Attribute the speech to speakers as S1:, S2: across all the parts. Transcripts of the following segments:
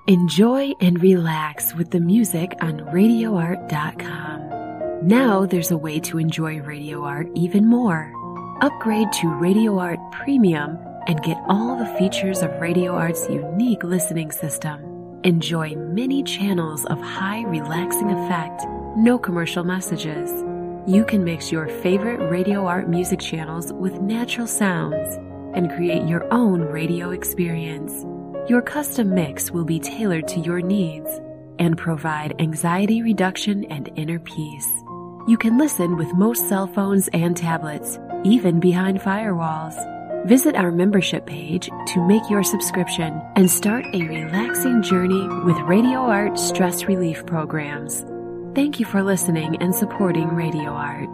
S1: Enjoy and relax with the music on RadioArt.com. Now there's a way to enjoy Radio Art even more. Upgrade to Radio Art Premium and get all the features of Radio Art's unique listening system. Enjoy many channels of high relaxing effect, no commercial messages. You can mix your favorite Radio Art music channels with natural sounds and create your own radio experience. Your custom mix will be tailored to your needs and provide anxiety reduction and inner peace. You can listen with most cell phones and tablets, even behind firewalls. Visit our membership page to make your subscription and start a relaxing journey with Radio Art stress relief programs. Thank you for listening and supporting Radio Art.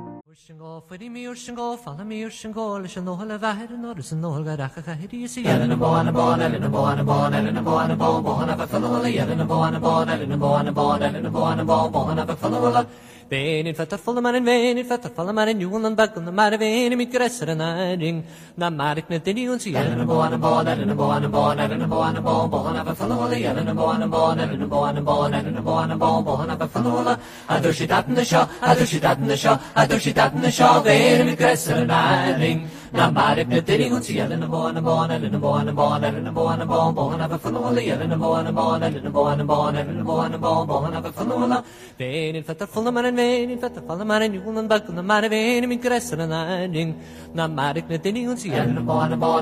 S2: Venin fetta fulla mannen, venin fetta fulla mannen, julen backen de maar venin mit gresser en aarding. Na marik net in die ons jellen en boan en boan en boan en boan en boan en boan boan af van alle jellen en boan en boan en boan en boan en boan en boan boan af van alle. Ado shitat in de show, ado shitat in de show, ado shitat in de show, venin mit gresser en aarding. Na marik net in die ons jellen en boan en boan en boan en boan en boan en boan boan af van alle jellen en boan en boan en boan en boan en boan en boan boan af van alle. Venin fetta fulla mannen venin fetta fulla mannen, julen backen de maar venin mit gresser en aarding. Na marik net in die ons jellen en boan en boan